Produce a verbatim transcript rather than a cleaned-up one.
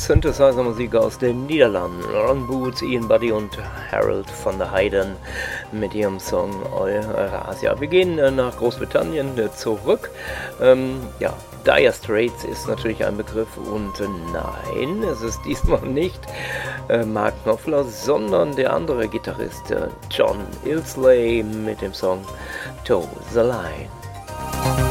Synthesizer-Musik aus den Niederlanden. Ron Boots, Ian Buddy und Harold van der Heijden mit ihrem Song Eurasia. Wir gehen äh, nach Großbritannien äh, zurück. Ähm, ja, Dire Straits ist natürlich ein Begriff und äh, nein, es ist diesmal nicht äh, Mark Knopfler, sondern der andere Gitarrist äh, John Illsley mit dem Song Toe the Line.